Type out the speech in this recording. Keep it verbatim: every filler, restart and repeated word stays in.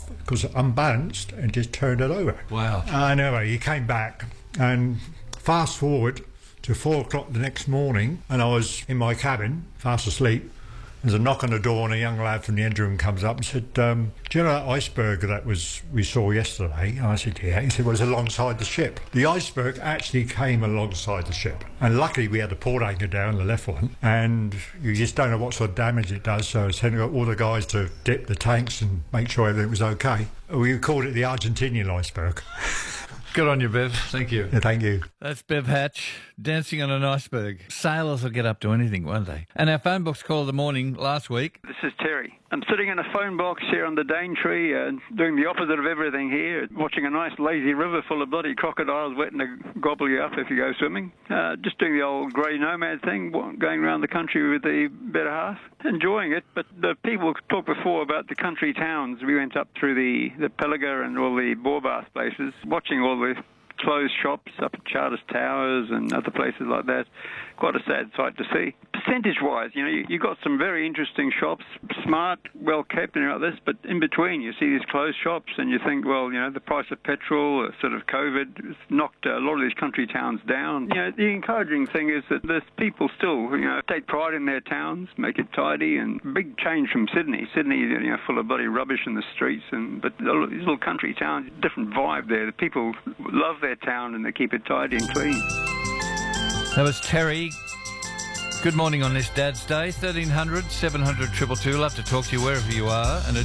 because it unbalanced and just turned it over. Wow. And anyway, he came back, and fast forward to four o'clock the next morning, and I was in my cabin, fast asleep. There's a knock on the door, and a young lad from the engine room comes up and said, um, do you know that iceberg that was we saw yesterday? And I said, yeah. He said, well, it's alongside the ship. The iceberg actually came alongside the ship. And luckily we had the port anchor down, the left one, and you just don't know what sort of damage it does, so I sent all the guys to dip the tanks and make sure everything was okay. We called it the Argentinian iceberg. Good on you, Bev. Thank you. Yeah, thank you. That's Bev Hatch, dancing on an iceberg. Sailors will get up to anything, won't they? And our phone box call of the morning last week. This is Terry. I'm sitting in a phone box here on the Daintree, uh, doing the opposite of everything here, watching a nice lazy river full of bloody crocodiles waiting to gobble you up if you go swimming. Uh, just doing the old grey nomad thing, going around the country with the better half. Enjoying it, but the people talked before about the country towns. We went up through the, the Pelaga and all the boar bath places, watching all the closed shops up at Charters Towers and other places like that. Quite a sad sight to see. Percentage-wise, you know, you, you got some very interesting shops, smart, well-kept and all this, but in between you see these closed shops and you think, well, you know, the price of petrol, sort of COVID, has knocked a lot of these country towns down. You know, the encouraging thing is that there's people still, you know, take pride in their towns, make it tidy, and big change from Sydney. Sydney, you know, full of bloody rubbish in the streets, and but these little country towns, different vibe there. The people love their town and they keep it tidy and clean. That was Terry. Good morning on this Dad's Day. thirteen hundred, seven hundred, two two two. Love to talk to you wherever you are. And a